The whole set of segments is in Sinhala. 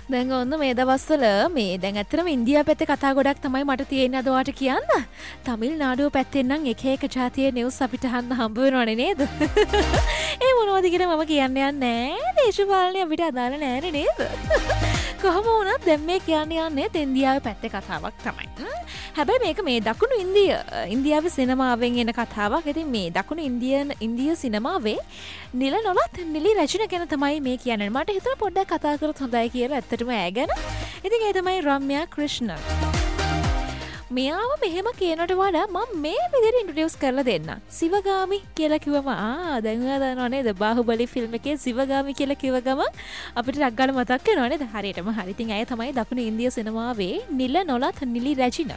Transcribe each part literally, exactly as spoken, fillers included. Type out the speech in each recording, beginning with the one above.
දැන් ඔන්න මේ දවස්වල මේ දැන් ඇත්තටම ඉන්දියා පැත්තේ කතා ගොඩක් තමයි මට තියෙන්නේ අද ඔයාලට කියන්න. තමිල්නාඩුව පැත්තෙන් නම් එක එක ජාතියේ නිවුස් අපිට අහන්න හම්බ වෙනවනේ නේද? ඒ මොනවද කියලා මම කියන්න යන්නේ නැහැ. දේශපාලනේ අපිට අදාළ නැහැ නේද? කොහොම වුණත් දැන් මේ කියන්න යන්නේ ඉන්දියාවේ පැත්තේ කතාවක් තමයි. හැබැයි මේක මේ දකුණු ඉන්දිය ඉන්දියාවේ සිනමාවෙන් එන කතාවක්. ඉතින් මේ දකුණු ඉන්දියන් ඉන්දිය සිනමාවේ නිල නොලත් නිලි රචන ගැන තමයි මේ කියන්නේ. මට හිතුණා පොඩ්ඩක් කතා කරත් හොඳයි කියලා ඇත්තටම ඈ ගැන. ඉතින් ඒ තමයි රම්‍යා ක්‍රිෂ්ණන්. මෙයාව මෙහෙම කියනට වඩා මම මේ විදිහට ඉන්ට්‍රොඩියුස් කරලා දෙන්න. සිවගාමි කියලා කිව්වම ආ දැන් ඔයා දන්නව නේද බාහුබලි ෆිල්ම් එකේ සිවගාමි කියලා කිව්ව ගමන් අපිට රග්ගල මතක් වෙනව නේද? හරියටම හරි. ඉතින් ඇය තමයි දකුණු ඉන්දිය සිනමාවේ නිල නොලත් නිලි රැජිනා.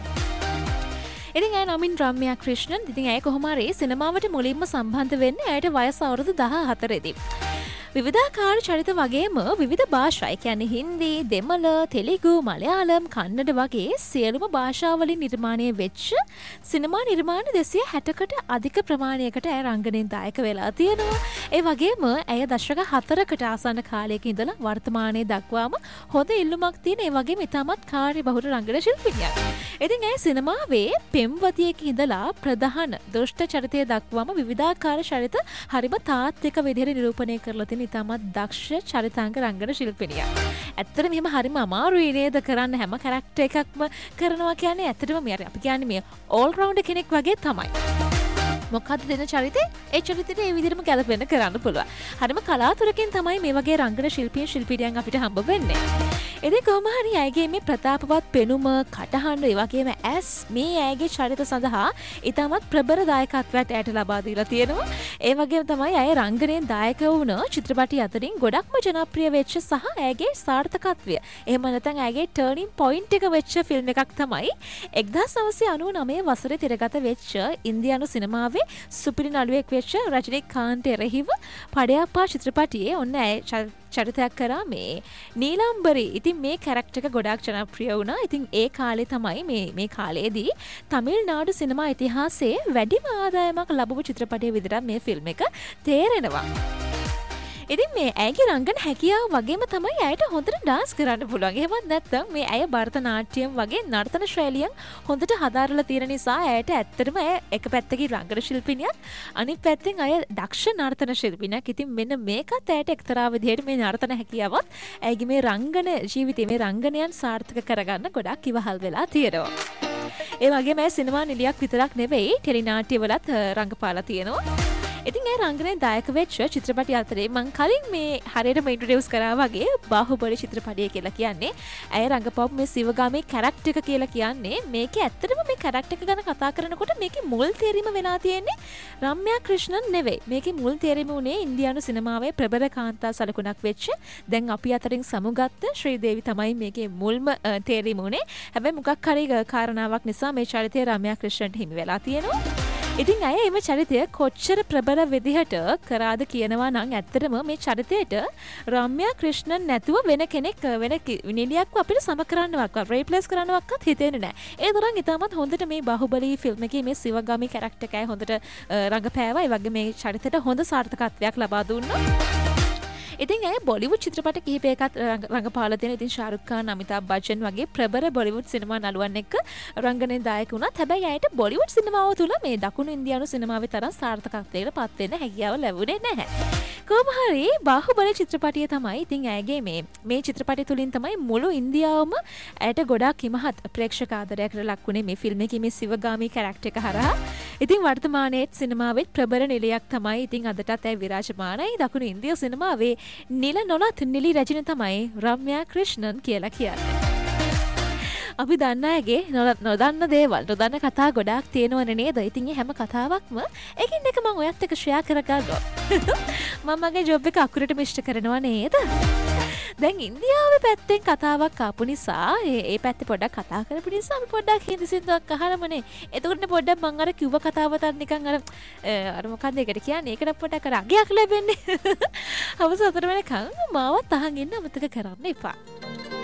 ඉතින් ඇය නමින් රම්‍යා ක්‍රිෂ්ණන්. ඉතින් ඇය කොහොම හරි සිනමාවට මුලින්ම සම්බන්ධ වෙන්නේ ඇයට වයස අවුරුදු දහහතර දී. විවිධාකාර චරිත වගේම විවිධ භාෂා, ඒ කියන්නේ හින්දි, දෙමළ, තෙලිගු, මලයාලම්, කන්නඩ වගේ සියලුම භාෂාවලින් නිර්මාණය වෙච්ච සිනමා නිර්මාණ දෙසිය හැටකට අධික ප්‍රමාණයකට ඇය රංගනයෙන් දායක වෙලා තියෙනවා. ඒ වගේම ඇය දශක හතරකට ආසන්න කාලයක ඉඳලා වර්තමානයේ දක්වාම හොඳ ඉල්ලුමක් තියෙන ඒ වගේම ඉතාමත් කාර්යබහුල රංගන ශිල්පිනියක්. ඉතින් ඇය සිනමාවේ පෙම්වතියක ඉඳලා ප්‍රධාන දුෂ්ට චරිතය දක්වාම විවිධාකාර චරිත හරිම තාත්වික විදිහට නිරූපණය කරලා තියෙන ඉතාමත් දක්ෂ චරිතාංග රංගන ශිල්පිනියක්. ඇත්තට මෙහෙම හරිම අමාරුයි නේද කරන්න හැම කැරක්ටර් එකක්ම කරනවා කියන්නේ. ඇත්තටම මේ අපි කියන්නේ මේ ඕල් රවුන්ඩර් කෙනෙක් වගේ තමයි. මොකක්ද දෙන චරිතේ ඒ චරිතෙට ඒ විදිහටම ගැලපෙන්න කරන්න පුළුවන්. හරිම කලාතුරකින් තමයි මේ වගේ රංගන ශිල්පීන් ශිල්පිනියන් අපිට හම්බ වෙන්නේ. ඉතින් කොහොම හරි ඇයගේ මේ ප්‍රතාපවත් පෙනුම, කටහඬ, ඒ වගේම ඇස් මේ ඇයගේ චරිත සඳහා ඉතාමත් ප්‍රබල දායකත්වයක් ඇයට ලබා දීලා තියෙනවා. ඒ වගේම තමයි ඇය රංගනයෙන් දායක වුණ චිත්‍රපටි අතරින් ගොඩක්ම ජනප්‍රිය වෙච්ච සහ ඇයගේ සාර්ථකත්වය එහෙම නැත්නම් ඇයගේ ටර්නින් පොයින්ට් එක වෙච්ච ෆිල්ම් එකක් තමයි එක්දාස් නවසිය අනූ නවය වසරේ තිරගත වෙච්ච ඉන්දියානු සිනමාවේ සුපිරි නළුවෙක් වෙච්ච රජනීකාන්ත් එරෙහිව පඩයප්පා චිත්‍රපටියේ ඔන්න ඇය චරිතයක් කරා මේ නීලාම්බරි. ඉතින් මේ කැරක්ටර් එක ගොඩාක් ජනප්‍රිය වුණා. ඉතින් ඒ කාලේ තමයි මේ මේ කාලේදී තමිල්නාඩු සිනමා ඉතිහාසයේ වැඩිම ආදායමක් ලැබපු චිත්‍රපටයේ විදිහට මේ ෆිල්ම් එක තේරෙනවා. ඉතින් මේ ඇයගේ රංගන හැකියාව වගේම තමයි ඇයට හොඳට ඩාන්ස් කරන්න පුළුවන්. එහෙමත් නැත්නම් මේ ඇය භරතනාට්‍යම් වගේ නර්තන ශෛලියන් හොඳට හදාරලා තියෙන නිසා ඇයට ඇත්තටම ඇය එක පැත්තකින් රංගන ශිල්පිනියක්, අනිත් පැත්තෙන් අය දක්ෂ නර්තන ශිල්පිනියක්. ඉතින් මෙන්න මේකත් ඇයට එක්තරා විදිහට මේ නර්තන හැකියාවත් ඇයගේ මේ රංගන ජීවිතයේ මේ රංගනයන් සාර්ථක කරගන්න ගොඩක් ඉවහල් වෙලා තියෙනවා. ඒ වගේම ඇය සිනමා නිලියක් විතරක් නෙවෙයි ටෙලිනාට්‍යවලත් රංගපාලා තියෙනවා. ඉතින් ඒ රංගනයෙන් දායක වෙච්ච චිත්‍රපටි අතරේ මං කලින් මේ හරියටම ඉන්ට්‍රොඩියුස් කරා වගේ බාහුබලි චිත්‍රපටිය කියලා කියන්නේ ඇය රංගපවපු මේ සිවගාමී කැරක්ටර් එක කියලා කියන්නේ මේකේ ඇත්තටම මේ කැරක්ටර් එක ගැන කතා කරනකොට මේකේ මුල් තේරීම වෙලා තියෙන්නේ රම්‍යා ක්‍රිෂ්ණන් නෙවෙයි. මේකේ මුල් තේරීම උනේ ඉන්දියානු සිනමාවේ ප්‍රබල කාන්තා සලකුණක් වෙච්ච දැන් අපි අතරින් සමුගත්ත ශ්‍රීදේවි තමයි මේකේ මුල්ම තේරීම උනේ. හැබැයි මොකක් හරි කාරණාවක් නිසා මේ චරිතය රම්‍යා ක්‍රිෂ්ණන්ට හිමි වෙලා තියෙනවා. ඉතින් අය එම චරිතය කොච්චර ප්‍රබල විදිහට කරාද කියනවා නම් ඇත්තටම මේ චරිතයට රම්‍යා ක්‍රිෂ්ණන් නැතුව වෙන කෙනෙක් වෙන නිලියක්ව අපිට සම කරන්නවත් රීප්ලේස් කරන්නවත්වත් හිතෙන්නේ නැහැ. ඒ තරම් ඉතාමත් හොඳට මේ බාහුබලි ෆිල්ම් එකේ මේ සිවගාමී කැරක්ටර් එකයි හොඳට රඟපෑවා. ඒ වගේ මේ චරිතයට හොඳ සාර්ථකත්වයක් ලබා දුන්නා. ඉතින් ඇය බොලිවුඩ් චිත්‍රපට කිහිපයකත් රඟපාලා තියෙන. ඉතින් ශාරුක් ඛාන්, අමිතාබ් බච්චන් වගේ ප්‍රබල බොලිවුඩ් සිනමා නළුවන් එක්ක රංගනයෙන් දායක වුණත් හැබැයි ඇයට බොලිවුඩ් සිනමාව තුළ මේ දකුණු ඉන්දියානු සිනමාවේ තරම් සාර්ථකත්වයකට පත් වෙන්න හැකියාව ලැබුණේ නැහැ. කොහොම හරි බාහුබලි චිත්‍රපටිය තමයි ඉතින් ඇයගේ මේ මේ චිත්‍රපටිය තුලින් තමයි මුළු ඉන්දියාවම ඇයට ගොඩාක් ඉමහත් ප්‍රේක්ෂක ආදරයකට ලක් වුණේ මේ ෆිල්ම් එකේ මේ සිවගාමී කැරක්ටර් එක හරහා. ඉතින් වර්තමානයේ සිනමාවේ ප්‍රබල නිලයක් තමයි ඉතින් අදටත් ඇය විරාජමානයි. දකුණු ඉන්දියා සිනමාවේ නිල නොලත් නිලි රැජින තමයි රම්‍යා ක්‍රිෂ්ණන් කියලා කියන්නේ. අපි දන්න අයගේ නොදන්න දේවල් නොදන්න කතා ගොඩාක් තියෙනවනේ නේද? ඉතින් හැම කතාවක්ම එකින් එක මම ඔයත් එක්ක ෂෙයා කරගන්නවා. මම මගේ ජොබ් එක අකුරටම ඉෂ්ට කරනවා නේද? දැන් ඉන්දියාවේ පැත්තෙන් කතාවක් ආපු නිසා ඒ ඒ පැත්තේ පොඩ්ඩක් කතා කරපු නිසා අපි පොඩ්ඩක් හින්දි සින්දුවක් අහලමනේ. එතකොටනේ පොඩ්ඩක් මම අර කිව්ව කතාවතත් නිකන් අර අර මොකක්ද ඒකට කියන්නේ? ඒකට පොඩ්ඩක් අර අගයක් ලැබෙන්නේ. අවස අතර වෙනකන් මාවත් අහන් ඉන්න අමතක කරන්න එපා.